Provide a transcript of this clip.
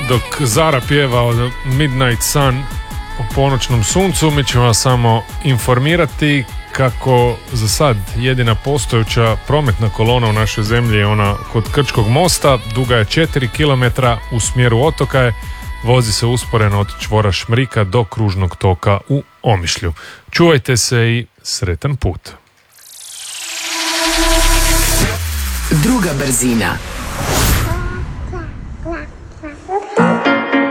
dok Zara pjeva o Midnight Sun, o ponoćnom suncu, mi ćemo vas samo informirati kako za sad jedina postojeća prometna kolona u našoj zemlji je ona kod Krčkog mosta, duga je 4 km u smjeru otoka je, vozi se usporeno od čvora Šmrika do kružnog toka u Omišlju. Čuvajte se i sretan put. Druga brzina.